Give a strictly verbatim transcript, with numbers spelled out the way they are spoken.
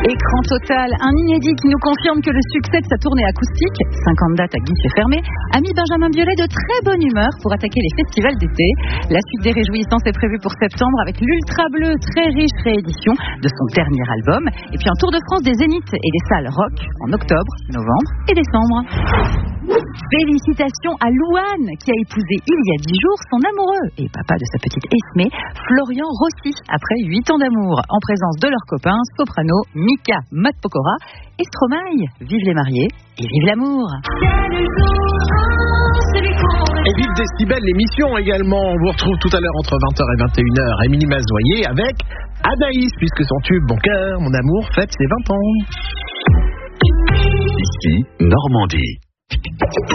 Écran total, un inédit qui nous confirme que le succès de sa tournée acoustique, cinquante dates à guichet fermé, a mis Benjamin Biolay de très bonne humeur pour attaquer les festivals d'été. La suite des réjouissances est prévue pour septembre avec l'Ultra Bleu, très riche réédition de son dernier album. Et puis un tour de France des zéniths et des salles rock en octobre, novembre et décembre. Félicitations à Louane qui a épousé il y a dix jours son amoureux et papa de sa petite Esmé, Florian Rossi, après huit ans d'amour, en présence de leurs copains soprano Mika Matpokora et Stromae. Vive les mariés et vive l'amour. Et vive Décibel, l'émission également. On vous retrouve tout à l'heure entre vingt heures et vingt et une heures. Émilie Mazoyer avec Anaïs, puisque son tube Mon cœur, mon amour fête ses vingt ans. Ici, Normandie.